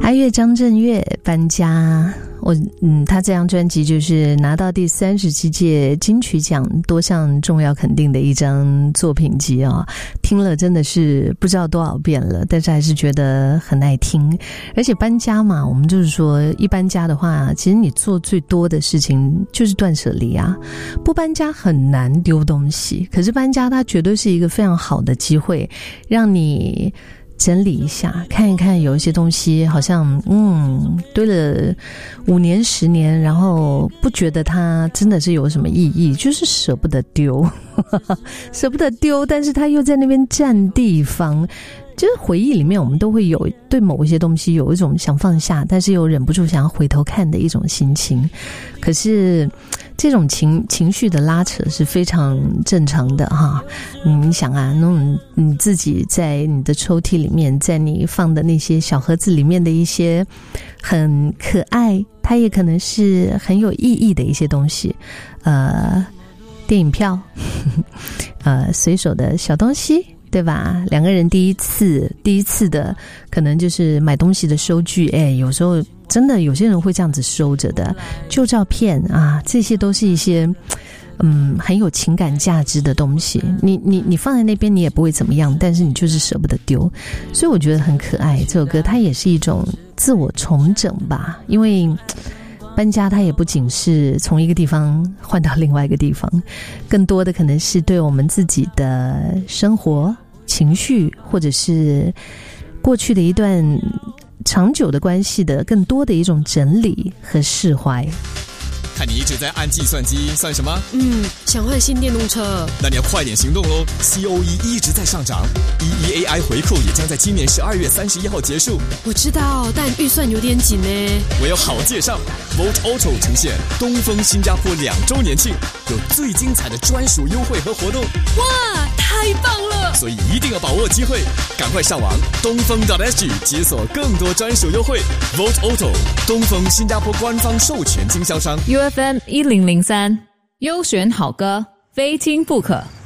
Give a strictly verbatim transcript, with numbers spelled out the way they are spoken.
爱乐张震岳搬家，我嗯，他这张专辑就是拿到第三十七届金曲奖多项重要肯定的一张作品集啊、哦，听了真的是不知道多少遍了，但是还是觉得很爱听。而且搬家嘛，我们就是说一搬家的话，其实你做最多的事情就是断舍离啊。不搬家很难丢东西，可是搬家它绝对是一个非常好的机会，让你整理一下，看一看有一些东西好像嗯堆了五年十年，然后不觉得它真的是有什么意义，就是舍不得丢舍不得丢，但是它又在那边占地方。就是回忆里面我们都会有对某一些东西有一种想放下，但是又忍不住想要回头看的一种心情。可是这种情情绪的拉扯是非常正常的哈。你想啊，那种你自己在你的抽屉里面，在你放的那些小盒子里面的一些很可爱，它也可能是很有意义的一些东西，呃，电影票，呃，随手的小东西。对吧？两个人第一次第一次的可能就是买东西的收据，哎，有时候真的有些人会这样子收着的，旧照片啊，这些都是一些嗯很有情感价值的东西。你你你放在那边你也不会怎么样，但是你就是舍不得丢，所以我觉得很可爱。这首歌它也是一种自我重整吧，因为搬家它也不仅是从一个地方换到另外一个地方，更多的可能是对我们自己的生活情绪，或者是过去的一段长久的关系的更多的一种整理和释怀。 看你一直在按计算机，算什么？ 嗯，想换新电动车。 那你要快点行动咯 ！C O E 一直在上涨 ，E E A I 回扣也将在今年十二月三十一号结束。 我知道，但预算有点紧呢。 我有好介绍 ，Volt Auto 呈现东风新加坡两周年庆，有最精彩的专属优惠和活动。 哇，太棒了！ 所以一定要把握机会，赶快上网东风 .sg 解锁更多专属优惠。Volt Auto 东风新加坡官方授权经销商。 U F M 一零零三，优选好歌，非听不可。